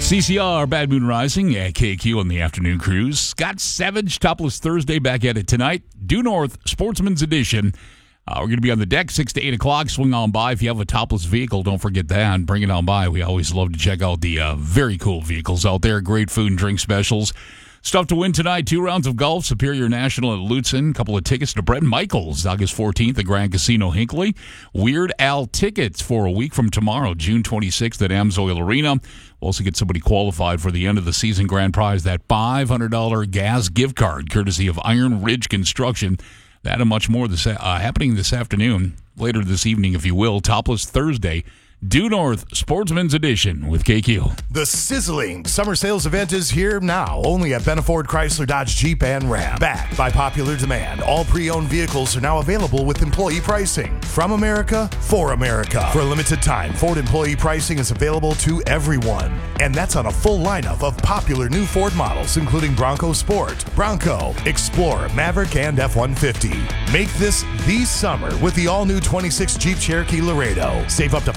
CCR, Bad Moon Rising at KQ on the afternoon cruise. Scott Savage, Topless Thursday, back at it tonight. Due North, Sportsman's Edition. We're going to be on the deck 6 to 8 o'clock. Swing on by. If you have a topless vehicle, don't forget that. Bring it on by. We always love to check out the very cool vehicles out there. Great food and drink specials. Stuff to win tonight. 2 rounds of golf. Superior National at Lutsen. A couple of tickets to Brett Michaels, August 14th at Grand Casino Hinckley. Weird Al tickets for a week from tomorrow, June 26th at Amsoil Arena. We'll also get somebody qualified for the end of the season grand prize, that $500 gas gift card, courtesy of Iron Ridge Construction. That and much more happening this afternoon, later this evening, if you will. Topless Thursday. Due North Sportsman's Edition with KQ. The sizzling summer sales event is here now, only at Benaford Chrysler Dodge Jeep and Ram. Backed by popular demand, all pre-owned vehicles are now available with employee pricing. From America, for America. For a limited time, Ford employee pricing is available to everyone. And that's on a full lineup of popular new Ford models, including Bronco Sport, Bronco, Explorer, Maverick, and F-150. Make this the summer with the all-new 26 Jeep Cherokee Laredo. Save up to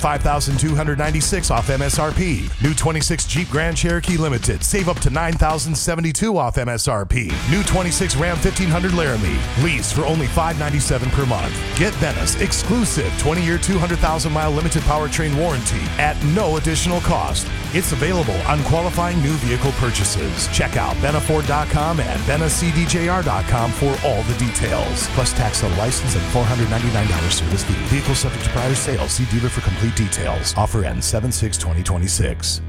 $5,296 off MSRP. New 26 Jeep Grand Cherokee Limited. Save up to $9,072 off MSRP. New 26 Ram 1500 Laramie. Lease for only $597 per month. Get Benna's exclusive 20-year, 200,000-mile limited powertrain warranty at no additional cost. It's available on qualifying new vehicle purchases. Check out Benaford.com and BennaCDJR.com for all the details. Plus tax on license and $499 service fee. Vehicle subject to prior sale. See dealer for complete details. Offer ends 7/6/2026.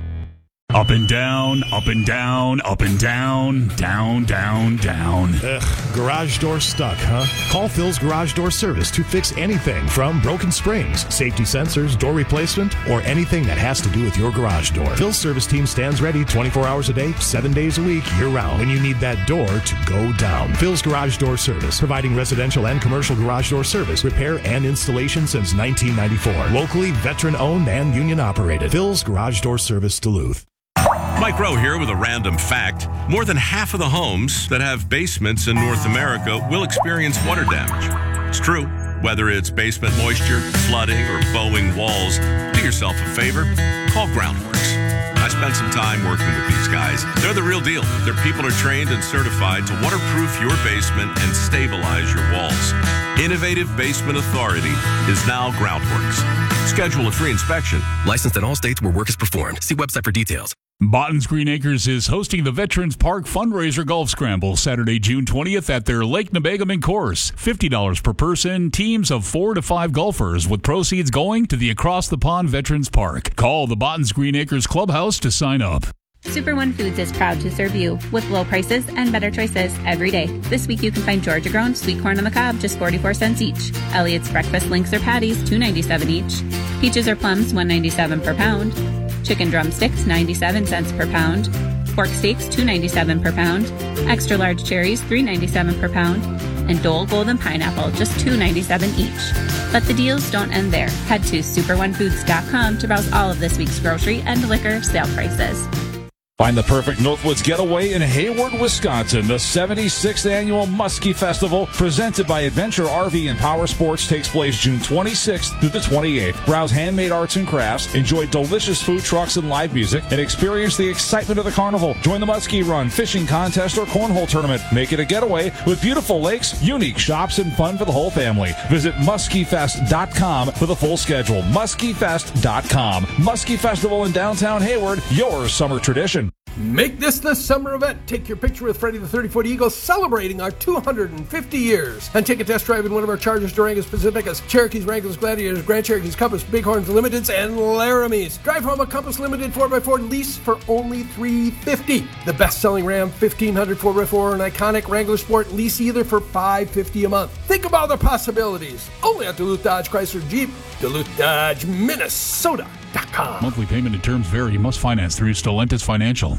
Up and down, up and down, up and down, down, down, down. Ugh, garage door stuck, huh? Call Phil's Garage Door Service to fix anything from broken springs, safety sensors, door replacement, or anything that has to do with your garage door. Phil's service team stands ready 24 hours a day, 7 days a week, year-round, when you need that door to go down. Phil's Garage Door Service, providing residential and commercial garage door service, repair, and installation since 1994. Locally, veteran-owned and union-operated. Phil's Garage Door Service, Duluth. Mike Rowe here with a random fact. More than half of the homes that have basements in North America will experience water damage. It's true. Whether it's basement moisture, flooding, or bowing walls, do yourself a favor. Call Groundworks. I spent some time working with these guys. They're the real deal. Their people are trained and certified to waterproof your basement and stabilize your walls. Innovative Basement Authority is now Groundworks. Schedule a free inspection. Licensed in all states where work is performed. See website for details. Botton's Green Acres is hosting the Veterans Park Fundraiser Golf Scramble Saturday, June 20th at their Lake Nebegamin course. $50 per person, teams of 4 to 5 golfers, with proceeds going to the Across the Pond Veterans Park. Call the Botton's Green Acres Clubhouse to sign up. Super One Foods is proud to serve you with low prices and better choices every day. This week you can find Georgia grown sweet corn on the cob, just 44 cents each. Elliot's breakfast links or patties, $2.97 each. Peaches or plums, $1.97 per pound. Chicken drumsticks, 97 cents per pound. Pork steaks, $2.97 per pound. Extra large cherries, $3.97 per pound. And Dole Golden Pineapple, just $2.97 each. But the deals don't end there. Head to superonefoods.com to browse all of this week's grocery and liquor sale prices. Find the perfect Northwoods getaway in Hayward, Wisconsin. The 76th Annual Muskie Festival, presented by Adventure RV and Power Sports, takes place June 26th through the 28th. Browse handmade arts and crafts, enjoy delicious food trucks and live music, and experience the excitement of the carnival. Join the Muskie Run, fishing contest, or cornhole tournament. Make it a getaway with beautiful lakes, unique shops, and fun for the whole family. Visit MuskieFest.com for the full schedule. MuskieFest.com. Muskie Festival in downtown Hayward, your summer tradition. Make this the summer event. Take your picture with Freddie the 30-foot Eagle celebrating our 250 years. And take a test drive in one of our Chargers, Durangos, Pacificas, Cherokees, Wranglers, Gladiators, Grand Cherokees, Compass, Bighorns, Limiteds, and Laramies. Drive home a Compass Limited 4x4 lease for only $350. The best-selling Ram 1500 4x4 and iconic Wrangler Sport lease either for $550 a month. Think about the possibilities. Only at Duluth Dodge Chrysler Jeep, Duluth Dodge, Minnesota.com. Monthly payment and terms vary. You must finance through Stellantis Financial.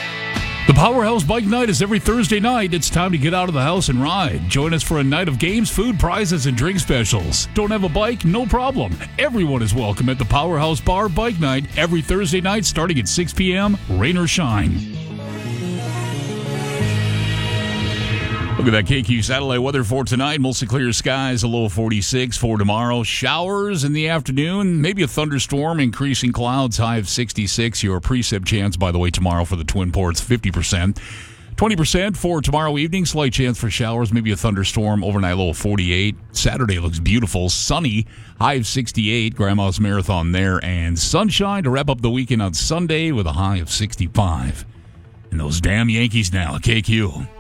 The Powerhouse Bike Night is every Thursday night. It's time to get out of the house and ride. Join us for a night of games, food, prizes, and drink specials. Don't have a bike? No problem. Everyone is welcome at the Powerhouse Bar Bike Night every Thursday night starting at 6 p.m., rain or shine. Look at that KQ satellite weather for tonight. Mostly clear skies, a low of 46 for tomorrow. Showers in the afternoon, maybe a thunderstorm, increasing clouds, high of 66. Your precip chance, by the way, tomorrow for the Twin Ports, 50%. 20% for tomorrow evening. Slight chance for showers, maybe a thunderstorm. Overnight low of 48. Saturday looks beautiful. Sunny, high of 68. Grandma's Marathon there. And sunshine to wrap up the weekend on Sunday with a high of 65. And those damn Yankees now, KQ.